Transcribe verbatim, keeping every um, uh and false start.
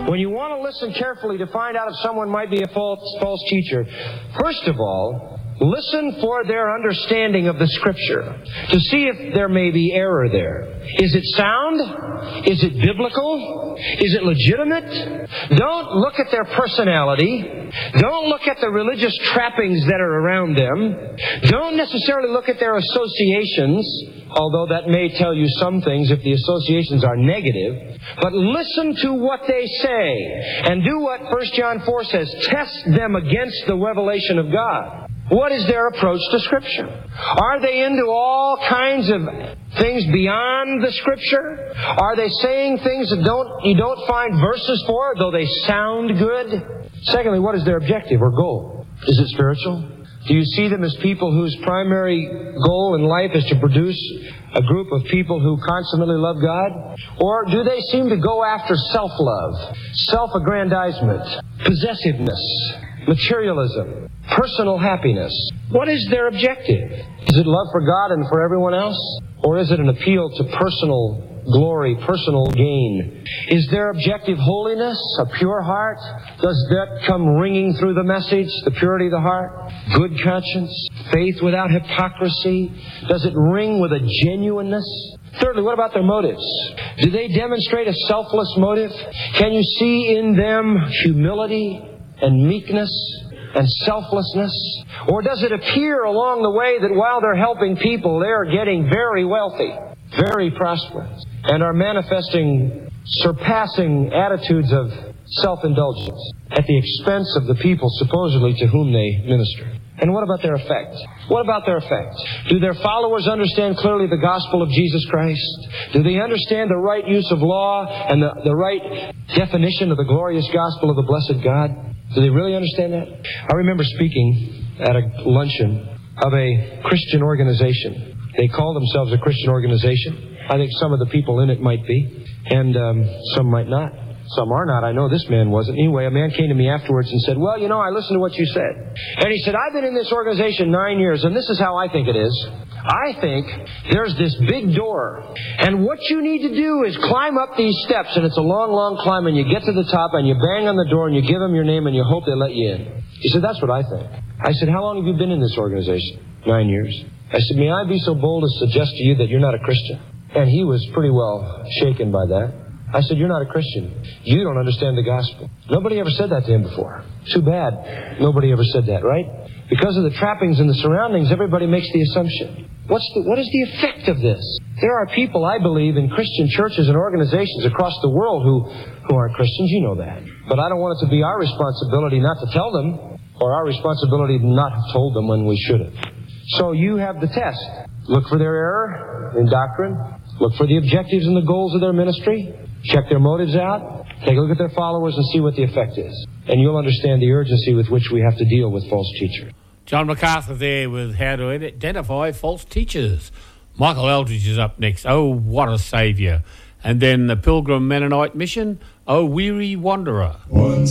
When you want to listen carefully to find out if someone might be a false, false teacher, first of all, listen for their understanding of the Scripture to see if there may be error there. Is it sound? Is it biblical? Is it legitimate? Don't look at their personality. Don't look at the religious trappings that are around them. Don't necessarily look at their associations, although that may tell you some things if the associations are negative. But listen to what they say and do what First John four says. Test them against the revelation of God. What is their approach to Scripture? Are they into all kinds of things beyond the Scripture? Are they saying things that don't you don't find verses for, though they sound good? Secondly, what is their objective or goal? Is it spiritual? Do you see them as people whose primary goal in life is to produce a group of people who consummately love God? Or do they seem to go after self-love, self-aggrandizement, possessiveness, materialism, personal happiness? What is their objective? Is it love for God and for everyone else? Or is it an appeal to personal glory, personal gain? Is their objective holiness, a pure heart? Does that come ringing through the message, the purity of the heart? Good conscience, faith without hypocrisy? Does it ring with a genuineness? Thirdly, what about their motives? Do they demonstrate a selfless motive? Can you see in them humility and meekness and selflessness? Or does it appear along the way that while they're helping people, they're getting very wealthy, very prosperous, and are manifesting surpassing attitudes of self-indulgence at the expense of the people supposedly to whom they minister? And what about their effect? What about their effect? Do their followers understand clearly the gospel of Jesus Christ? Do they understand the right use of law and the, the right definition of the glorious gospel of the blessed God? Do they really understand that? I remember speaking at a luncheon of a Christian organization. They call themselves a Christian organization. I think some of the people in it might be, and um, some might not. Some are not. I know this man wasn't. Anyway, a man came to me afterwards and said, well, you know, I listened to what you said. And he said, I've been in this organization nine years, and this is how I think it is. I think there's this big door, and what you need to do is climb up these steps, and it's a long, long climb, and you get to the top, and you bang on the door, and you give them your name, and you hope they let you in. He said, that's what I think. I said, how long have you been in this organization? Nine years. I said, may I be so bold as to suggest to you that you're not a Christian? And he was pretty well shaken by that. I said, you're not a Christian. You don't understand the gospel. Nobody ever said that to him before. Too bad nobody ever said that, right? Because of the trappings and the surroundings, everybody makes the assumption. What's the, what is the effect of this? There are people, I believe, in Christian churches and organizations across the world who, who aren't Christians. You know that. But I don't want it to be our responsibility not to tell them, or our responsibility to not have told them when we should have. So you have the test. Look for their error in doctrine. Look for the objectives and the goals of their ministry. Check their motives out. Take a look at their followers and see what the effect is. And you'll understand the urgency with which we have to deal with false teachers. John MacArthur there with how to identify false teachers. Michael Eldridge is up next. Oh, what a saviour. And then the Pilgrim Mennonite Mission. Oh, weary wanderer. One